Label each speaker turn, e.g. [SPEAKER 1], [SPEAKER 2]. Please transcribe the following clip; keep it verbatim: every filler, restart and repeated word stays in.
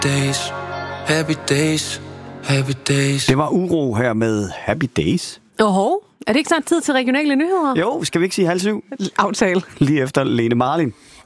[SPEAKER 1] days, happy days, happy days.
[SPEAKER 2] Det var Uro her med Happy Days.
[SPEAKER 3] Oho, er det ikke snart tid til regionale nyheder?
[SPEAKER 2] Jo, skal vi ikke sige halv syv?
[SPEAKER 3] Aftale.
[SPEAKER 2] Lige efter Lene Marlin.